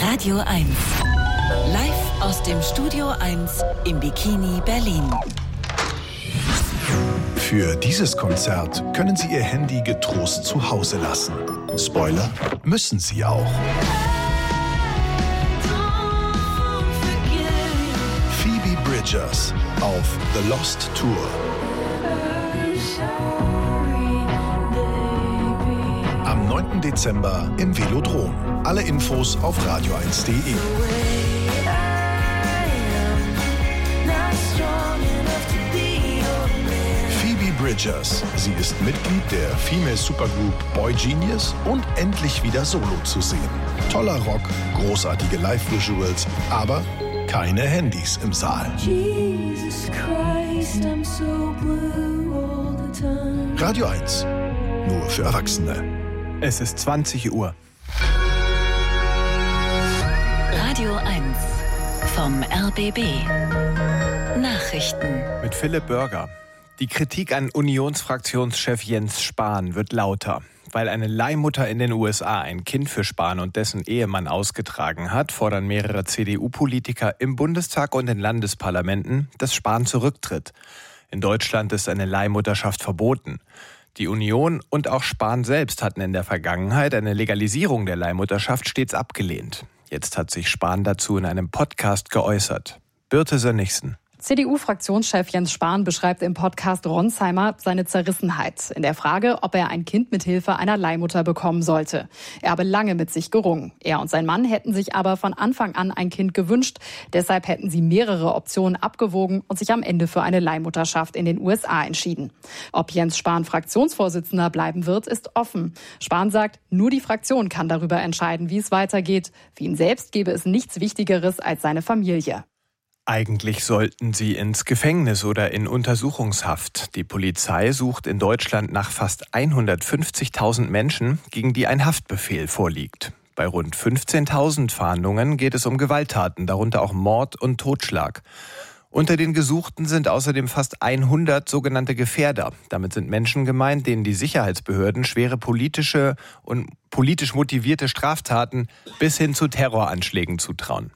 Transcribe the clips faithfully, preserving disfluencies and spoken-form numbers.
Radio eins. Live aus dem Studio eins im Bikini Berlin. Für dieses Konzert können Sie Ihr Handy getrost zu Hause lassen. Spoiler, müssen Sie auch. Phoebe Bridgers auf The Lost Tour. Am neunten Dezember im Velodrom. Alle Infos auf radio eins punkt de. Phoebe Bridgers. Sie ist Mitglied der Female Supergroup Boy Genius und endlich wieder solo zu sehen. Toller Rock, großartige Live-Visuals, aber keine Handys im Saal. Jesus Christ, I'm so blue all the time. Radio eins. Nur für Erwachsene. Es ist zwanzig Uhr. Radio eins vom R B B. Nachrichten. Mit Philipp Börger. Die Kritik an Unionsfraktionschef Jens Spahn wird lauter. Weil eine Leihmutter in den U S A ein Kind für Spahn und dessen Ehemann ausgetragen hat, fordern mehrere C D U-Politiker im Bundestag und in Landesparlamenten, dass Spahn zurücktritt. In Deutschland ist eine Leihmutterschaft verboten. Die Union und auch Spahn selbst hatten in der Vergangenheit eine Legalisierung der Leihmutterschaft stets abgelehnt. Jetzt hat sich Spahn dazu in einem Podcast geäußert. Birte Sönnigsen. C D U-Fraktionschef Jens Spahn beschreibt im Podcast Ronsheimer seine Zerrissenheit in der Frage, ob er ein Kind mit Hilfe einer Leihmutter bekommen sollte. Er habe lange mit sich gerungen. Er und sein Mann hätten sich aber von Anfang an ein Kind gewünscht. Deshalb hätten sie mehrere Optionen abgewogen und sich am Ende für eine Leihmutterschaft in den U S A entschieden. Ob Jens Spahn Fraktionsvorsitzender bleiben wird, ist offen. Spahn sagt, nur die Fraktion kann darüber entscheiden, wie es weitergeht. Für ihn selbst gäbe es nichts Wichtigeres als seine Familie. Eigentlich sollten sie ins Gefängnis oder in Untersuchungshaft. Die Polizei sucht in Deutschland nach fast hundertfünfzigtausend Menschen, gegen die ein Haftbefehl vorliegt. Bei rund fünfzehntausend Fahndungen geht es um Gewalttaten, darunter auch Mord und Totschlag. Unter den Gesuchten sind außerdem fast hundert sogenannte Gefährder. Damit sind Menschen gemeint, denen die Sicherheitsbehörden schwere politische und politisch motivierte Straftaten bis hin zu Terroranschlägen zutrauen.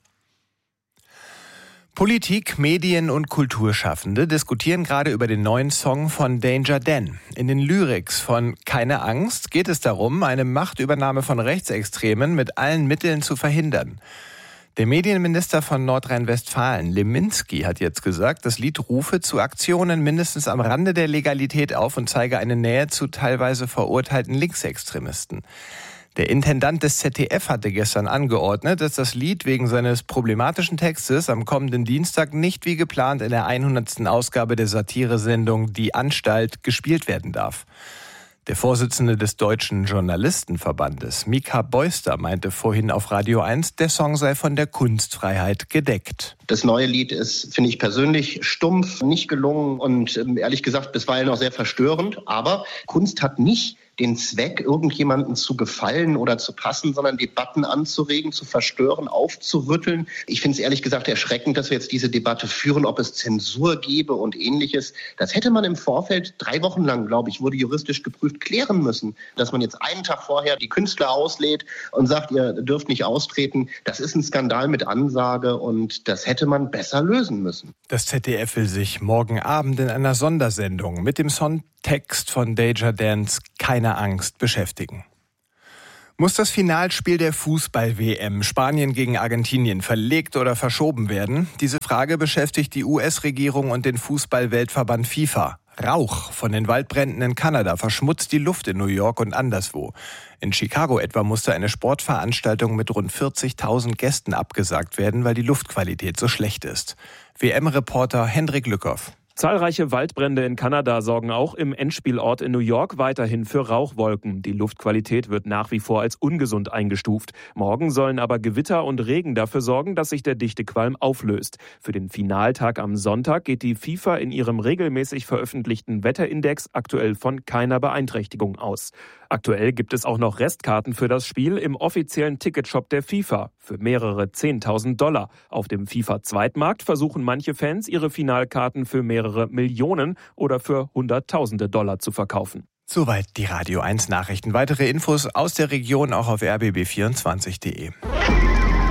Politik, Medien und Kulturschaffende diskutieren gerade über den neuen Song von Danger Dan. In den Lyrics von Keine Angst geht es darum, eine Machtübernahme von Rechtsextremen mit allen Mitteln zu verhindern. Der Medienminister von Nordrhein-Westfalen, Leminski, hat jetzt gesagt, das Lied rufe zu Aktionen mindestens am Rande der Legalität auf und zeige eine Nähe zu teilweise verurteilten Linksextremisten. Der Intendant des Z D F hatte gestern angeordnet, dass das Lied wegen seines problematischen Textes am kommenden Dienstag nicht wie geplant in der hundertsten Ausgabe der Satiresendung Die Anstalt gespielt werden darf. Der Vorsitzende des Deutschen Journalistenverbandes, Mika Beuster, meinte vorhin auf Radio eins, der Song sei von der Kunstfreiheit gedeckt. Das neue Lied ist, finde ich persönlich, stumpf, nicht gelungen und ehrlich gesagt bisweilen auch sehr verstörend. Aber Kunst hat nicht den Zweck, irgendjemandem zu gefallen oder zu passen, sondern Debatten anzuregen, zu verstören, aufzurütteln. Ich finde es ehrlich gesagt erschreckend, dass wir jetzt diese Debatte führen, ob es Zensur gäbe und Ähnliches. Das hätte man im Vorfeld, drei Wochen lang, glaube ich, wurde juristisch geprüft, klären müssen. Dass man jetzt einen Tag vorher die Künstler auslädt und sagt, ihr dürft nicht austreten, das ist ein Skandal mit Ansage und das hätte man besser lösen müssen. Das Z D F will sich morgen Abend in einer Sondersendung mit dem Songtext von Danger Dans Keine Angst beschäftigen. Muss das Finalspiel der Fußball-W M Spanien gegen Argentinien verlegt oder verschoben werden? Diese Frage beschäftigt die U S-Regierung und den Fußball-Weltverband FIFA. Rauch von den Waldbränden in Kanada verschmutzt die Luft in New York und anderswo. In Chicago etwa musste eine Sportveranstaltung mit rund vierzigtausend Gästen abgesagt werden, weil die Luftqualität so schlecht ist. W M-Reporter Hendrik Lückhoff. Zahlreiche Waldbrände in Kanada sorgen auch im Endspielort in New York weiterhin für Rauchwolken. Die Luftqualität wird nach wie vor als ungesund eingestuft. Morgen sollen aber Gewitter und Regen dafür sorgen, dass sich der dichte Qualm auflöst. Für den Finaltag am Sonntag geht die FIFA in ihrem regelmäßig veröffentlichten Wetterindex aktuell von keiner Beeinträchtigung aus. Aktuell gibt es auch noch Restkarten für das Spiel im offiziellen Ticketshop der FIFA für mehrere zehntausend Dollar. Auf dem FIFA-Zweitmarkt versuchen manche Fans, ihre Finalkarten für mehrere Millionen oder für Hunderttausende Dollar zu verkaufen. Soweit die Radio eins Nachrichten. Weitere Infos aus der Region auch auf r b b vierundzwanzig punkt de.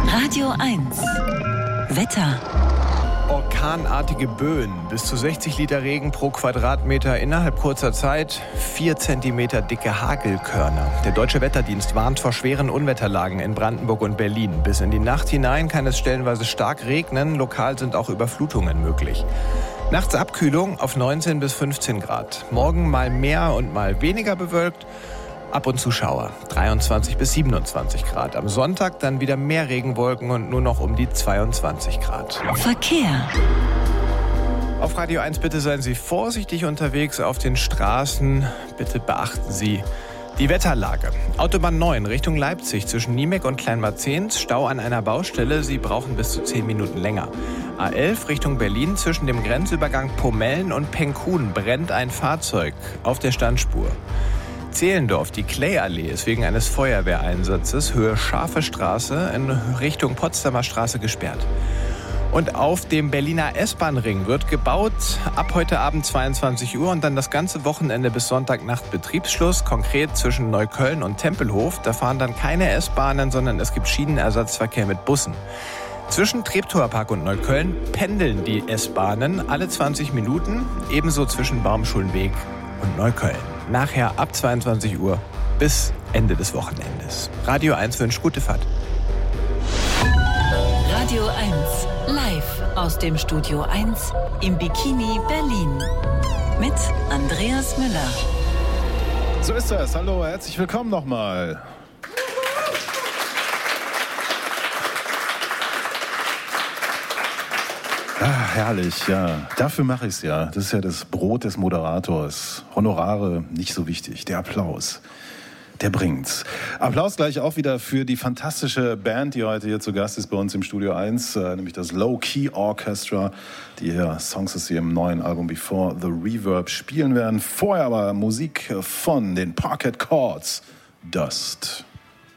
Radio eins. Wetter. Orkanartige Böen, bis zu sechzig Liter Regen pro Quadratmeter innerhalb kurzer Zeit, vier Zentimeter dicke Hagelkörner. Der Deutsche Wetterdienst warnt vor schweren Unwetterlagen in Brandenburg und Berlin. Bis in die Nacht hinein kann es stellenweise stark regnen, lokal sind auch Überflutungen möglich. Nachts Abkühlung auf neunzehn bis fünfzehn Grad. Morgen mal mehr und mal weniger bewölkt. Ab und zu Schauer, dreiundzwanzig bis siebenundzwanzig Grad. Am Sonntag dann wieder mehr Regenwolken und nur noch um die zweiundzwanzig Grad. Verkehr. Auf Radio eins bitte seien Sie vorsichtig unterwegs auf den Straßen. Bitte beachten Sie die Wetterlage. Autobahn neun Richtung Leipzig zwischen Niemek und Kleinmarzens. Stau an einer Baustelle. Sie brauchen bis zu zehn Minuten länger. A elf Richtung Berlin zwischen dem Grenzübergang Pomellen und Penkun brennt ein Fahrzeug auf der Standspur. Zehlendorf, die Clay-Allee ist wegen eines Feuerwehreinsatzes Höhe Scharfe Straße in Richtung Potsdamer Straße gesperrt. Und auf dem Berliner S-Bahn-Ring wird gebaut ab heute Abend zweiundzwanzig Uhr und dann das ganze Wochenende bis Sonntagnacht Betriebsschluss, konkret zwischen Neukölln und Tempelhof. Da fahren dann keine S-Bahnen, sondern es gibt Schienenersatzverkehr mit Bussen. Zwischen Treptower Park und Neukölln pendeln die S-Bahnen alle zwanzig Minuten, ebenso zwischen Baumschulenweg und Neukölln. Nachher ab zweiundzwanzig Uhr bis Ende des Wochenendes. Radio eins wünscht gute Fahrt. Radio eins, live aus dem Studio eins im Bikini Berlin. Mit Andreas Müller. So ist das. Hallo, herzlich willkommen nochmal. Ah, herrlich, ja. Dafür mache ich es ja. Das ist ja das Brot des Moderators. Honorare nicht so wichtig. Der Applaus, der bringt's. Applaus gleich auch wieder für die fantastische Band, die heute hier zu Gast ist bei uns im Studio eins, äh, nämlich das Low Key Orchestra, die hier Songs aus ihrem neuen Album Before the Reverb spielen werden. Vorher aber Musik von den Parquet Chords, Dust.